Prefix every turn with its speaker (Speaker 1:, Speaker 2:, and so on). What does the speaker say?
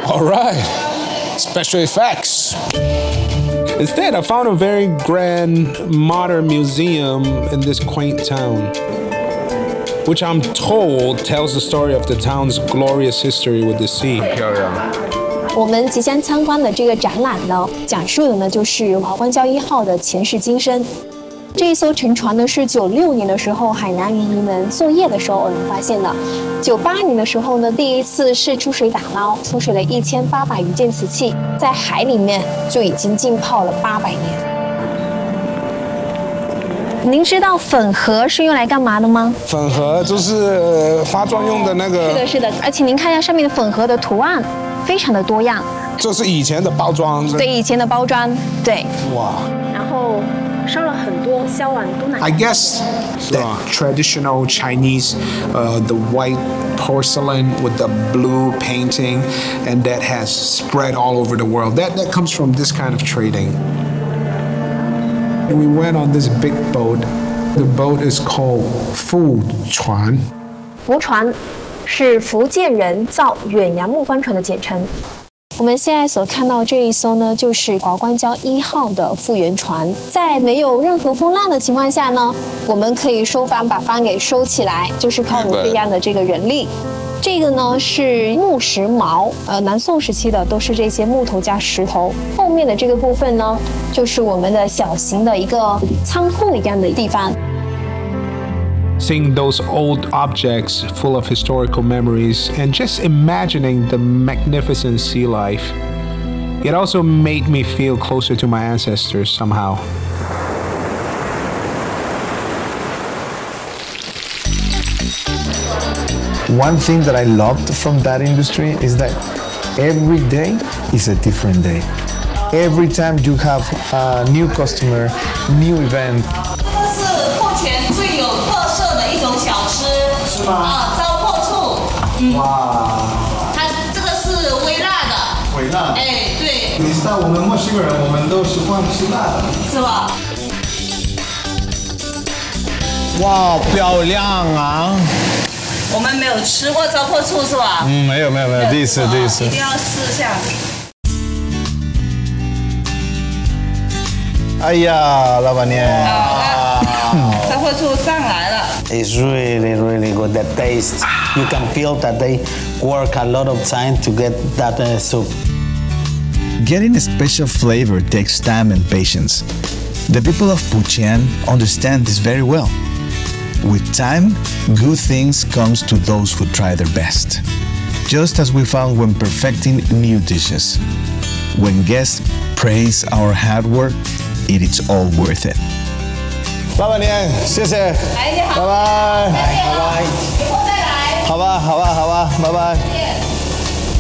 Speaker 1: All right, special effects. Instead, I found a very grand modern museum in this quaint town, which I'm told tells the story of the town's glorious history with the sea.
Speaker 2: 漂亮。
Speaker 3: 我们即将参观的这个展览呢，讲述的呢就是华关礁1号的前世今生。这一艘沉船呢是96年的时候海南渔民们作业的时候发现的。98年的时候呢，第一次是出水打捞，出水了1800余件瓷器，在海里面就已经浸泡了800年。您知道粉盒是用来干嘛的吗？
Speaker 1: 粉盒就是化妆用的那个。
Speaker 3: 是的，是的。而且您看一下上面的粉盒的图案，非常的多样。
Speaker 1: 这是以前的包装。
Speaker 3: 对，以前的包装，对。
Speaker 1: 哇。
Speaker 3: 然后烧了很多销往都南。
Speaker 1: I guess that traditional Chinese, the white porcelain with the blue painting, and that has spread all over the world. That comes from this kind of trading. We went on this big boat. The boat is called 福船。
Speaker 3: 福船是福建人造远洋木帆船的简称。我们现在所看到这一艘呢，就是华关礁1号的复原船。在没有任何风浪的情况下呢，我们可以收帆，把帆给收起来，就是靠我们这样的这个人力。这个呢是木石锚，南宋时期的都是这些木头加石头。后面的这个部分呢，就是我们的小型的一个仓库一样的地方。
Speaker 1: Seeing those old objects full of historical memories and just imagining the magnificent sea life, it also made me feel closer to my ancestors somehow.
Speaker 4: One thing that I loved from that industry is that every day is a different day. Every time you have a new customer, new event.
Speaker 5: 这是目前最有特色的一种小吃，是吗？啊，糟粕醋。哇。它这个是微辣的。
Speaker 4: 微辣。
Speaker 5: 哎，对。
Speaker 4: 你知道我们墨西哥人，我们都喜欢吃辣的，
Speaker 5: 是吧？
Speaker 6: 哇，漂亮啊！
Speaker 5: 我们没有吃过糟粕醋是吧？
Speaker 6: 没有，第一次。
Speaker 5: 一定要试一下。
Speaker 6: 哎呀，老板娘，
Speaker 5: 糟粕醋上来了。
Speaker 7: It's really, really good. The taste, you can feel that they work a lot of time to get that soup.
Speaker 8: Getting a special flavor takes time and patience. The people of Puchen understand this very well. With time, good things comes to those who try their best. Just as we found when perfecting new dishes. When guests praise our hard work, it is all worth it.
Speaker 6: 老板娘，谢谢，
Speaker 5: 哎，你好，
Speaker 6: 拜拜，
Speaker 5: 拜拜，以后再来。
Speaker 6: 好吧，拜拜。